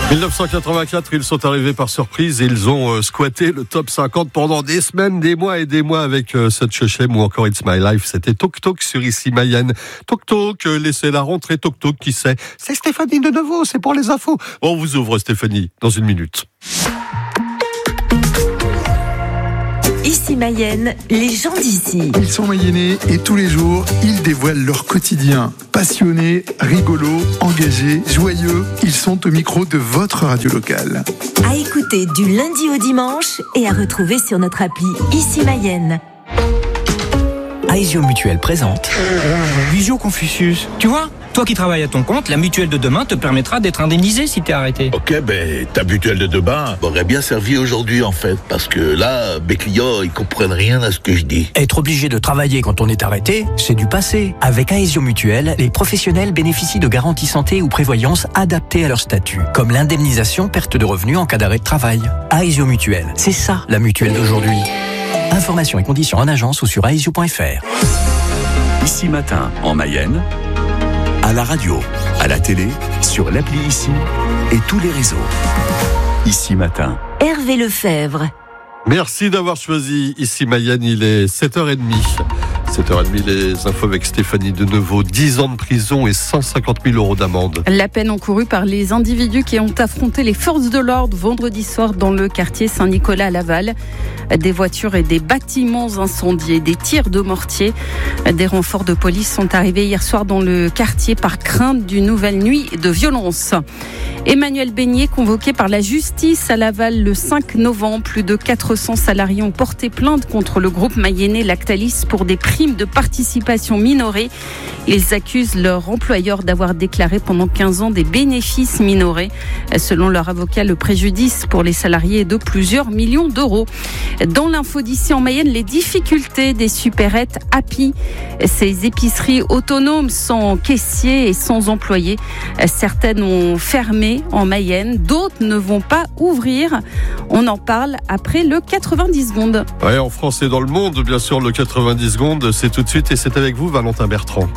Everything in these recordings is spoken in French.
1984, ils sont arrivés par surprise et ils ont squatté le top 50 pendant des semaines, des mois et des mois avec Such a Shame ou encore It's My Life. C'était Toc Toc sur Ici Mayenne. Toc Toc, laissez la rentrée. Toc Toc, qui c'est ? C'est Stéphanie de Neveu, c'est pour les infos. On vous ouvre Stéphanie dans une minute. Ici Mayenne, les gens d'ici. Ils sont mayennais et tous les jours, ils dévoilent leur quotidien. Passionnés, rigolos, engagés, joyeux, ils sont au micro de votre radio locale. À écouter du lundi au dimanche et à retrouver sur notre appli Ici Mayenne. Aesio Mutuelle présente Visio Confucius. Tu vois, toi qui travailles à ton compte, la mutuelle de demain te permettra d'être indemnisé si t'es arrêté. Ok, ta mutuelle de demain m'aurait bien servi aujourd'hui en fait, parce que là, mes clients, ils comprennent rien à ce que je dis. Être obligé de travailler quand on est arrêté, c'est du passé. Avec Aesio Mutuelle, les professionnels bénéficient de garanties santé ou prévoyance adaptées à leur statut, comme l'indemnisation perte de revenus en cas d'arrêt de travail. Aesio Mutuelle, c'est ça la mutuelle d'aujourd'hui. Informations et conditions en agence ou sur aesio.fr. Ici Matin, en Mayenne, à la radio, à la télé, sur l'appli Ici et tous les réseaux. Ici Matin. Hervé Lefebvre. Merci d'avoir choisi Ici Mayenne, il est 7h30. 7h30, les infos avec Stéphanie de Neveu. 10 ans de prison et 150 000 euros d'amende. La peine encourue par les individus qui ont affronté les forces de l'ordre vendredi soir dans le quartier Saint-Nicolas à Laval. Des voitures et des bâtiments incendiés, des tirs de mortier. Des renforts de police sont arrivés hier soir dans le quartier par crainte d'une nouvelle nuit de violence. Emmanuel Beignet, convoqué par la justice à Laval le 5 novembre. Plus de 400 salariés ont porté plainte contre le groupe mayennais Lactalis pour des primes de participation minorées. Ils accusent leur employeur d'avoir déclaré pendant 15 ans des bénéfices minorés. Selon leur avocat, le préjudice pour les salariés est de plusieurs millions d'euros. Dans l'info d'ici en Mayenne, les difficultés des supérettes Happy. Ces épiceries autonomes sans caissiers et sans employés. Certaines ont fermé en Mayenne, d'autres ne vont pas ouvrir. On en parle après le 90 secondes. Ouais, en France et dans le monde, bien sûr, le 90 secondes, c'est tout de suite et c'est avec vous, Valentin Bertrand.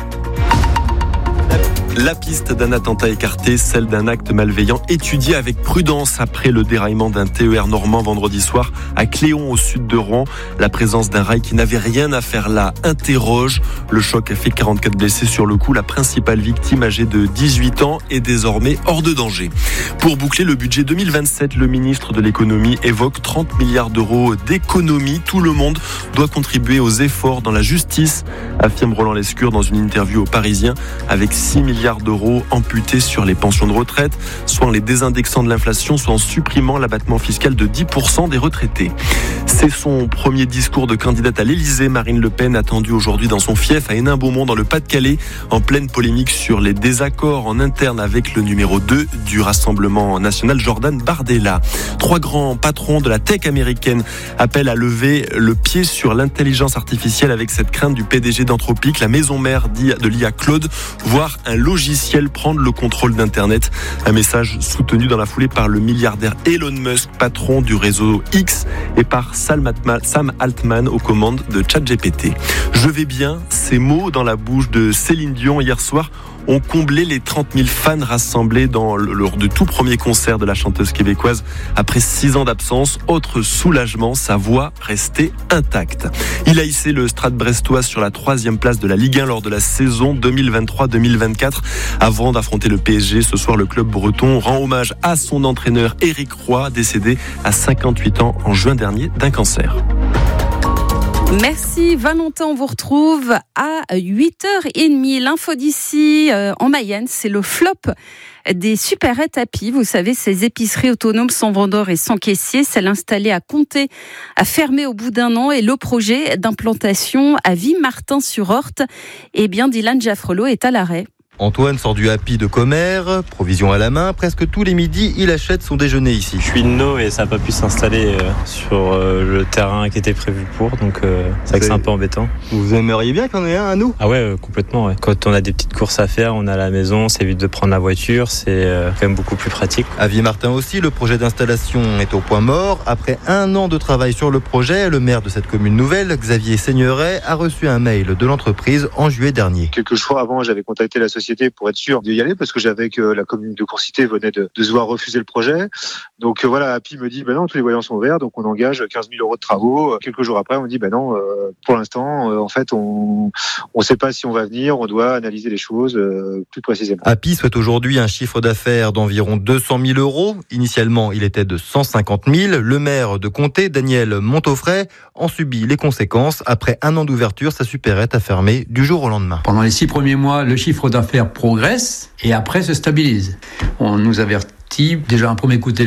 La piste d'un attentat écarté, celle d'un acte malveillant étudiée avec prudence après le déraillement d'un TER normand vendredi soir à Cléon au sud de Rouen. La présence d'un rail qui n'avait rien à faire là interroge. Le choc a fait 44 blessés sur le coup. La principale victime, âgée de 18 ans, est désormais hors de danger. Pour boucler le budget 2027, le ministre de l'économie évoque 30 milliards d'euros d'économies. Tout le monde doit contribuer aux efforts dans la justice, affirme Roland Lescure dans une interview au Parisien, avec 6 milliards d'euros amputés sur les pensions de retraite, soit en les désindexant de l'inflation, soit en supprimant l'abattement fiscal de 10% des retraités. C'est son premier discours de candidate à l'Élysée. Marine Le Pen attendue aujourd'hui dans son fief à Hénin-Beaumont dans le Pas-de-Calais, en pleine polémique sur les désaccords en interne avec le numéro 2 du Rassemblement national, Jordan Bardella. 3 grands patrons de la tech américaine appellent à lever le pied sur l'intelligence artificielle avec cette crainte du PDG d'Anthropic, la maison mère de l'IA Claude, voire un logiciel prendre le contrôle d'Internet. Un message soutenu dans la foulée par le milliardaire Elon Musk, patron du réseau X, et par Sam Altman aux commandes de ChatGPT. Je vais bien, ces mots dans la bouche de Céline Dion hier soir ont comblé les 30 000 fans rassemblés lors du tout premier concert de la chanteuse québécoise après 6 ans d'absence. Autre soulagement, sa voix restait intacte. Il a hissé le Stade brestois sur la 3e place de la Ligue 1 lors de la saison 2023-2024. Avant d'affronter le PSG, ce soir, le club breton rend hommage à son entraîneur Éric Roy, décédé à 58 ans en juin dernier d'un cancer. Merci Valentin, on vous retrouve à 8h30. L'info d'ici en Mayenne, c'est le flop des supérettes Happy. Vous savez, ces épiceries autonomes sans vendeur et sans caissier, celle installée à Comté a fermé au bout d'un an et le projet d'implantation à Vimartin-sur-Orte, Dylan Jaffrelot est à l'arrêt. Antoine sort du Happy de Commères, provision à la main. Presque tous les midis, il achète son déjeuner ici. Je suis no et ça n'a pas pu s'installer sur le terrain qui était prévu pour, donc c'est vrai que c'est un peu embêtant. Vous aimeriez bien qu'on ait un à nous ? Ah ouais, complètement. Ouais. Quand on a des petites courses à faire, on est à la maison, ça évite de prendre la voiture, c'est quand même beaucoup plus pratique. À Vimartin aussi, le projet d'installation est au point mort. Après 1 an de travail sur le projet, le maire de cette commune nouvelle, Xavier Seigneuret, a reçu un mail de l'entreprise en juillet dernier. Quelques jours avant, j'avais contacté la société société pour être sûr d'y aller, parce que j'avais que la commune de Courcité venait de se voir refuser le projet. Donc voilà, Happy me dit, non, tous les voyants sont ouverts, donc on engage 15 000 € de travaux. Quelques jours après, on me dit, non, pour l'instant, en fait, on ne sait pas si on va venir, on doit analyser les choses plus précisément. Happy souhaite aujourd'hui un chiffre d'affaires d'environ 200 000 €. Initialement, il était de 150 000. Le maire de Comté, Daniel Montaufray, en subit les conséquences. Après un an d'ouverture, sa supérette a fermé du jour au lendemain. Pendant les 6 premiers mois, le chiffre d'affaires progresse et après se stabilise. On nous avertit déjà un premier coup de